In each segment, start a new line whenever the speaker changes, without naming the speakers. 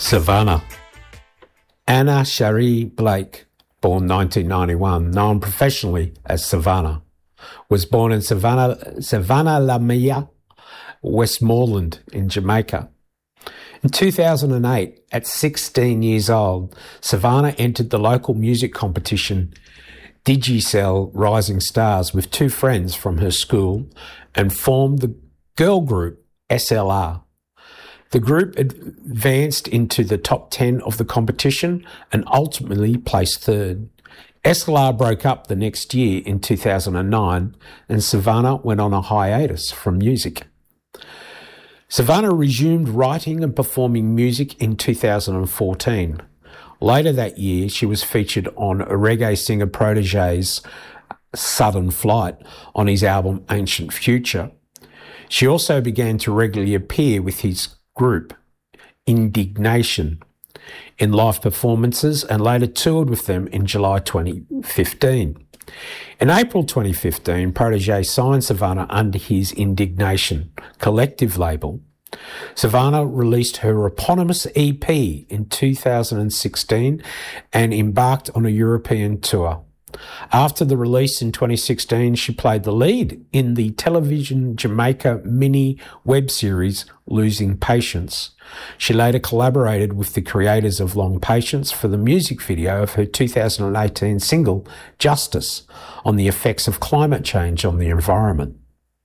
Savannah. Anna Cherie Blake, born 1991, known professionally as Savannah, was born in Savannah-la-Mia, Westmoreland in Jamaica. In 2008, at 16 years old, Savannah entered the local music competition Digicel Rising Stars with two friends from her school and formed the girl group SLR. The group advanced into the top 10 of the competition and ultimately placed third. SLR broke up the next year in 2009 and Savannah went on a hiatus from music. Savannah resumed writing and performing music in 2014. Later that year, she was featured on reggae singer Protege's Sudden Flight on his album Ancient Future. She also began to regularly appear with his group, Indignation, in live performances and later toured with them in July 2015. In April 2015, Protege signed Savannah under his Indignation collective label. Savannah released her eponymous EP in 2016 and embarked on a European tour. After the release in 2016, she played the lead in the Television Jamaica mini web series Losing Patience. She later collaborated with the creators of Long Patience for the music video of her 2018 single Justice on the effects of climate change on the environment.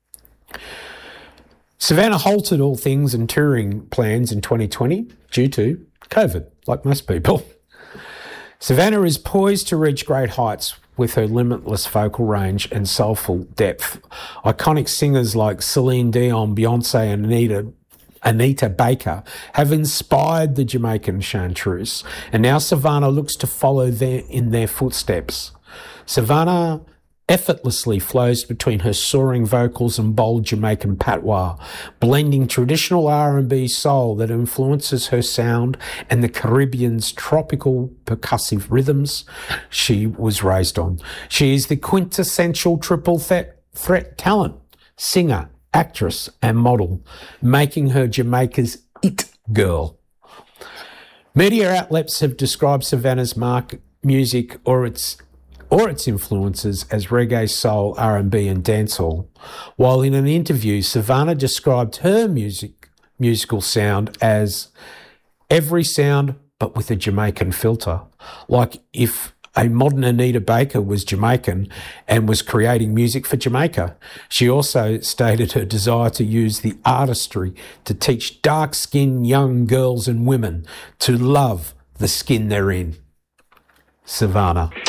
Savannah halted all things and touring plans in 2020 due to COVID, like most people. Savannah is poised to reach great heights with her limitless vocal range and soulful depth. Iconic singers like Celine Dion, Beyonce and Anita Baker have inspired the Jamaican chantreuse, and now Savannah looks to follow in their footsteps. Savannah effortlessly flows between her soaring vocals and bold Jamaican patois, blending traditional R&B soul that influences her sound and the Caribbean's tropical percussive rhythms she was raised on. She is the quintessential triple threat talent, singer, actress and model, making her Jamaica's it girl. Media outlets have described Savannah's music or its influences as reggae, soul, R&B and dancehall, while in an interview, Savannah described her musical sound as every sound but with a Jamaican filter, like if a modern Anita Baker was Jamaican and was creating music for Jamaica. She also stated her desire to use the artistry to teach dark-skinned young girls and women to love the skin they're in. Savannah.